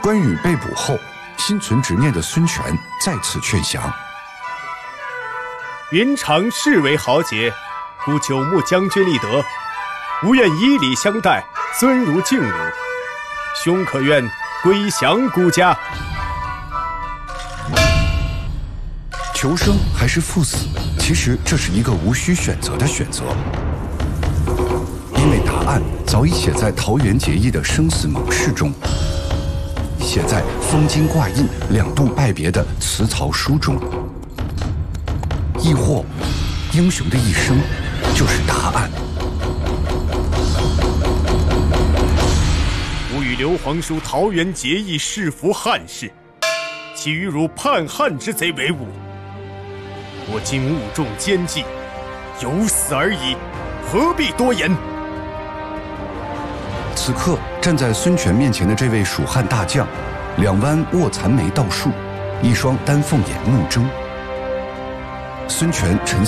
关羽被捕后，心存执念的孙权再次劝降。 云长视为豪杰，故久慕将军立德，吾愿以礼相待，尊如敬汝。兄可愿归降孤家？ 求生还是赴死，其实这是一个无需选择的选择，因为答案早已写在桃园结义的生死盟誓中，写在封金挂印两度拜别的辞曹书中，亦或英雄的一生就是答案。 吾与刘皇叔桃园结义，誓服汉室，岂与汝叛汉之贼为伍？我今误中奸计，有死而已，何必多言？ 此刻站在孙权面前的这位蜀汉大将，两弯卧蚕眉倒竖，一双丹凤眼怒睁。孙权沉